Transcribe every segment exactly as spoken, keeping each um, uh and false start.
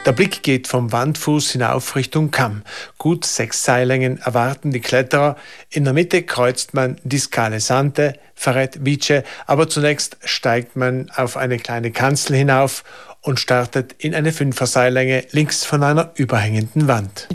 Der Blick geht vom Wandfuß hinauf Richtung Kamm. Gut sechs Seillängen erwarten die Kletterer. In der Mitte kreuzt man die Scale Sante, Ferret Vice, aber zunächst steigt man auf eine kleine Kanzel hinauf und startet in eine Fünfer-Seillänge links von einer überhängenden Wand.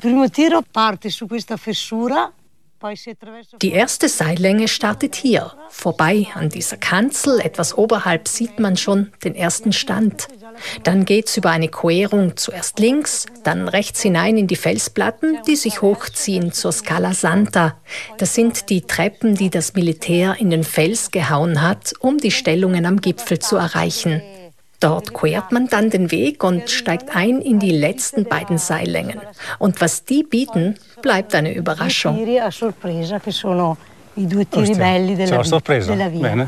Die erste Seillänge startet hier. Vorbei an dieser Kanzel, etwas oberhalb, sieht man schon den ersten Stand. Dann geht's über eine Querung zuerst links, dann rechts hinein in die Felsplatten, die sich hochziehen zur Scala Santa. Das sind die Treppen, die das Militär in den Fels gehauen hat, um die Stellungen am Gipfel zu erreichen. Dort quert man dann den Weg und steigt ein in die letzten beiden Seillängen. Und was die bieten, bleibt eine Überraschung. Ciao, sorpresa. Bene.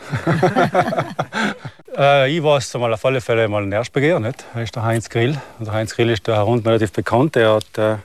äh, ich war es mal auf alle Fälle mal ein Erstbegehr, nicht? Das ist der Heinz Grill. Und der Heinz Grill ist da rund relativ bekannt. Er hat äh,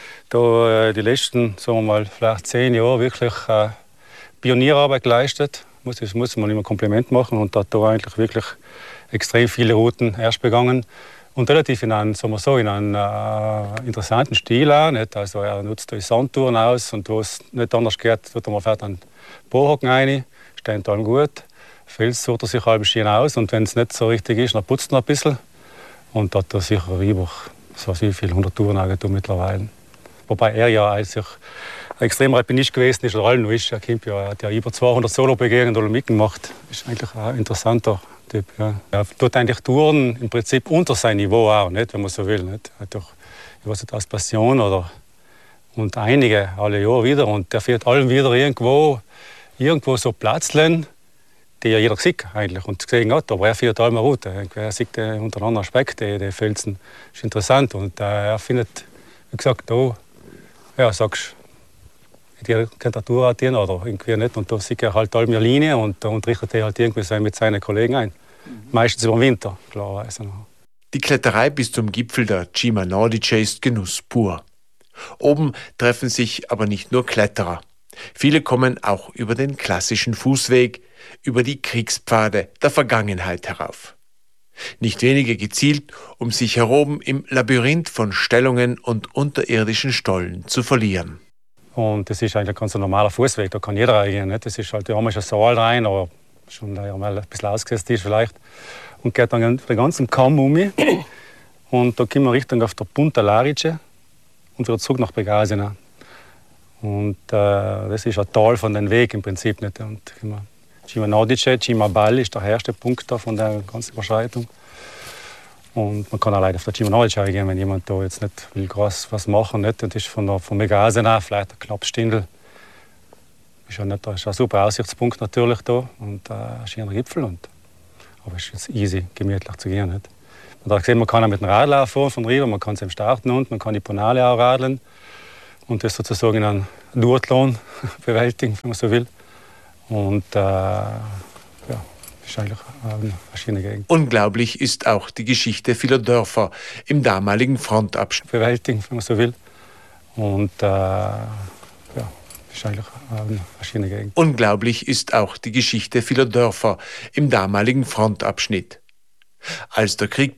da, äh, die letzten, sagen wir mal, vielleicht zehn Jahre wirklich äh, Pionierarbeit geleistet. Muss, das muss man ihm ein Kompliment machen und hat da eigentlich wirklich extrem viele Routen erst begangen und relativ in einen, sagen wir so, in einen äh, interessanten Stil auch, nicht? Also er nutzt die Sandtouren aus und wo es nicht anders geht, wird er mal fährt einen Bohrhaken rein, steht allem gut, Fels sucht er sich halb schön aus und wenn es nicht so richtig ist, dann putzt er ein bisschen und hat er sicher über so viele hundert Touren angetan mittlerweile. Wobei er ja als sich ein extremer Alpinist gewesen ist, oder allen noch ist, er, ja, er hat ja über zweihundert Solo-Begehungen oder mitgemacht, ist eigentlich ein interessanter Typ, ja. Er tut eigentlich Touren im Prinzip unter sein Niveau auch, nicht, wenn man so will. Nicht. Er hat doch, ich weiß nicht, aus Passion oder und einige alle Jahre wieder. Und der fährt allen wieder irgendwo, irgendwo so Plätzchen, die ja jeder sieht eigentlich und gesehen hat. Aber er fährt alle Route. Er sieht äh, unter anderem Aspekte, die Felsen. Das ist interessant. Und äh, er findet, wie gesagt, da, ja, sagst die kennt Tour oder irgendwie nicht. Und da sieht er halt alle Linie und, und richtet er halt irgendwie mit seinen Kollegen ein. Mhm. Meistens über den Winter, klarerweise. Die Kletterei bis zum Gipfel der Cima Nordice ist Genuss pur. Oben treffen sich aber nicht nur Kletterer. Viele kommen auch über den klassischen Fußweg, über die Kriegspfade der Vergangenheit herauf. Nicht wenige gezielt, um sich heroben im Labyrinth von Stellungen und unterirdischen Stollen zu verlieren. Und das ist eigentlich ein ganz normaler Fußweg, da kann jeder reingehen. Nicht? Das ist halt, da haben wir schon Saal rein, aber schon mal ein bisschen ausgesetzt ist vielleicht. Und geht dann den ganzen Kamm um. Und da kommen wir Richtung auf der Punta Larice und wieder zurück nach Pegasina. Und äh, das ist ein Tal von dem Weg im Prinzip. Nicht? Und Cima Nordice, Cima Ball ist der erste Punkt da von der ganzen Überschreitung. Und man kann auch leider auf der Cima Nordice gehen, wenn jemand da jetzt nicht will groß was machen will. Das ist von der von Megasena vielleicht ein knapp Stindel. Ist ja nicht, ist ein super Aussichtspunkt natürlich da und äh, ein schöner Gipfel. Und, aber es ist jetzt easy, gemütlich zu gehen. Nicht? Man hat gesehen, man kann auch mit dem Radl fahren von Riva, man kann es im Starten und man kann die Ponale auch radeln und das sozusagen in einen Duathlon bewältigen, wenn man so will. Und äh, ja. Ist eigentlich eine schöne Gegend. Unglaublich ist auch die Geschichte vieler Dörfer im damaligen Frontabschnitt. Bewältigen, wenn man so will. Und äh, ja, ist eigentlich eine schöne Gegend. Unglaublich ist auch die Geschichte vieler Dörfer im damaligen Frontabschnitt. Als der Krieg